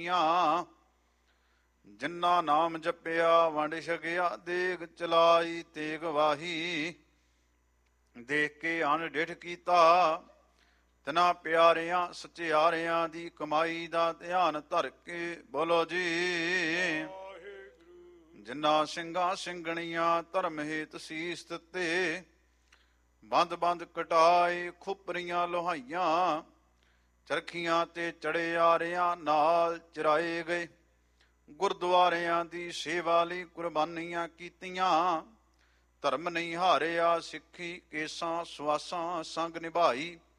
ਕੀਤੀਆਂ। ਜਿਨ੍ਹਾਂ ਨਾਮ ਜਪਿਆ ਵੰਡ ਛਕਿਆ, ਦੇਗ ਚਲਾਈ ਤੇਗ ਵਾਹੀ। ਦੇਖ ਕੇ ਅਣਡਿਠ ਕੀਤਾ, ਤਿਨਾਂ ਪਿਆਰਿਆਂ ਸਚਿਆਰਿਆਂ ਦੀ ਕਮਾਈ ਦਾ ਧਿਆਨ ਧਰ ਕੇ ਬੋਲੋ ਜੀ। ਜਿਨ੍ਹਾਂ ਸਿੰਘਾਂ ਸਿੰਘਣੀਆਂ ਧਰਮ ਹੇਤ ਸੀਸ ਦਿੱਤੇ, ਬੰਦ ਬੰਦ ਕਟਾਏ ਖੁਪਰੀਆਂ ਲੋਹਾਈਆਂ। ਚਰਖੀਆਂ ਤੇ ਚੜਿਆਰਿਆਂ ਨਾਲ ਚਰਾਏ ਗਏ, ਗੁਰਦੁਆਰਿਆਂ ਦੀ ਸੇਵਾ ਲਈ ਕੁਰਬਾਨੀਆਂ ਕੀਤੀਆਂ। ਧਰਮ ਨਹੀਂ ਹਾਰਿਆ ਸਿੱਖੀ ਕੇਸਾਂ ਸਵਾਸਾਂ ਸੰਗ ਨਿਭਾਈ।